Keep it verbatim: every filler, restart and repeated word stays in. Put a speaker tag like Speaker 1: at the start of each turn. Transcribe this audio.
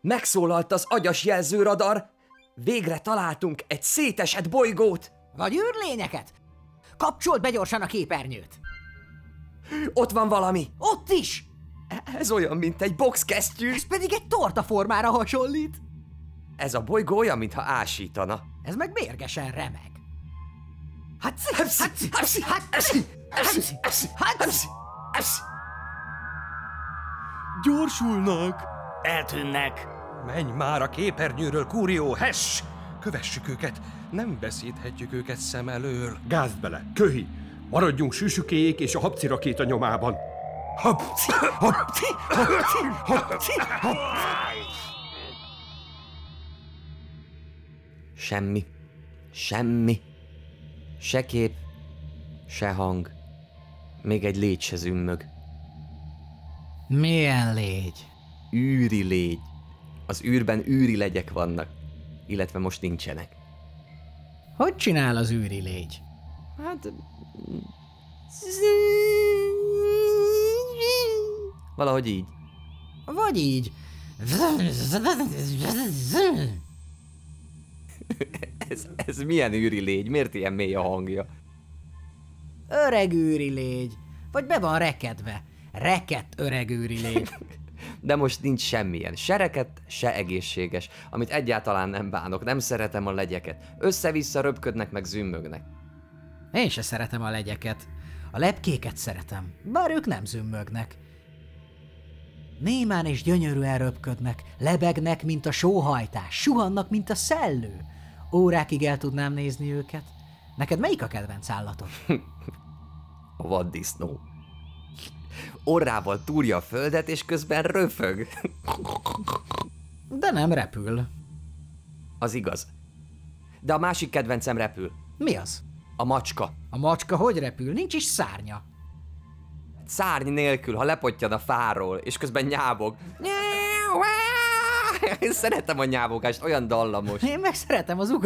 Speaker 1: Megszólalt az agyas jelzőradar! Végre találtunk egy szétesett bolygót!
Speaker 2: Vagy űrlényeket? Kapcsold be gyorsan a képernyőt!
Speaker 1: Ott van valami!
Speaker 2: Ott is!
Speaker 1: Ez olyan, mint egy boxkesztyű!
Speaker 2: Ez pedig egy tortaformára hasonlít!
Speaker 1: Ez a bolygó olyan, mintha ásítana.
Speaker 2: Ez meg mérgesen remeg. Hát,
Speaker 1: Hepszi, hepszi, hepszi, hepszi, hepszi, hepszi, hepszi.
Speaker 3: Gyorsulnak!
Speaker 4: Eltűnnek.
Speaker 3: Menj már a képernyőről, Kúrió, hess! Kövessük őket, nem veszíthetjük őket szem elől.
Speaker 5: Gázd bele, köhi! Maradjunk süsükéjék és a habci rakéta nyomában. Habci, habci, habci, habci, habci.
Speaker 1: Semmi. Semmi. Se kép, se hang. Még egy légy se zümmög.
Speaker 2: Milyen légy?
Speaker 1: Űri légy. Az űrben űri legyek vannak. Illetve most nincsenek.
Speaker 2: Hogy csinál az űri légy?
Speaker 1: Hát... Valahogy így.
Speaker 2: Vagy így.
Speaker 1: Ez, ez milyen űri légy? Miért ilyen mély a hangja?
Speaker 2: Öreg űri légy. Vagy be van rekedve. Rekett öreg űri légy.
Speaker 1: De most nincs semmilyen. Se rekett, se egészséges. Amit egyáltalán nem bánok. Nem szeretem a legyeket. Össze-vissza röpködnek meg zümmögnek.
Speaker 2: Én se szeretem a legyeket. A lepkéket szeretem, bár ők nem zümmögnek. Némán és gyönyörűen röpködnek, lebegnek, mint a sóhajtás, suhannak, mint a szellő. Órákig el tudnám nézni őket. Neked melyik a kedvenc állatod?
Speaker 1: A vaddisznó. Orrával túrja a földet, és közben röfög.
Speaker 2: De nem repül.
Speaker 1: Az igaz. De a másik kedvencem repül.
Speaker 2: Mi az?
Speaker 1: A macska.
Speaker 2: A macska hogy repül? Nincs is szárnya.
Speaker 1: Szárny nélkül, ha lepottyan a fáról, és közben nyávog. Én szeretem a nyávogást, olyan dallamos.
Speaker 2: Én meg szeretem az ugat.